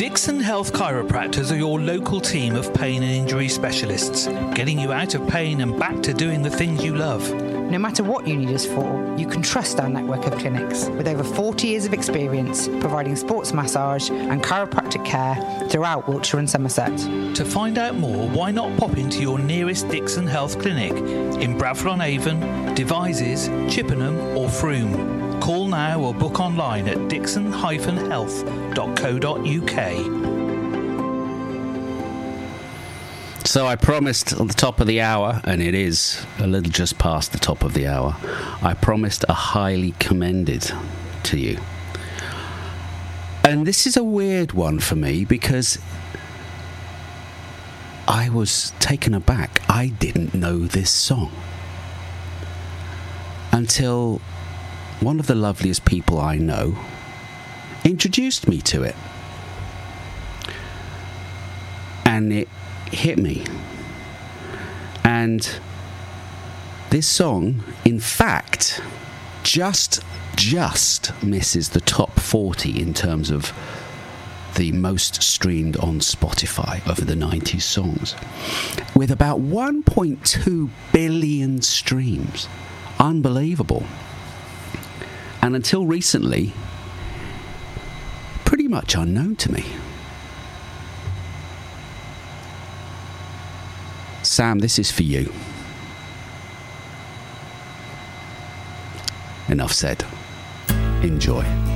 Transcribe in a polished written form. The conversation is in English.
Dixon Health Chiropractors are your local team of pain and injury specialists, getting you out of pain and back to doing the things you love. No matter what you need us for, you can trust our network of clinics with over 40 years of experience providing sports massage and chiropractic care throughout Wiltshire and Somerset. To find out more, why not pop into your nearest Dixon Health clinic in Bradford-on-Avon, Devizes, Chippenham or Frome. Call now or book online at dixon-health.co.uk. So I promised at the top of the hour, and it is a little just past the top of the hour, I promised a highly commended to you. And this is a weird one for me because I was taken aback. I didn't know this song until one of the loveliest people I know introduced me to it. And it hit me. And this song, in fact, just misses the top 40 in terms of the most streamed on Spotify of the 90s songs, with about 1.2 billion streams. Unbelievable. And until recently, pretty much unknown to me. Sam, this is for you. Enough said. Enjoy.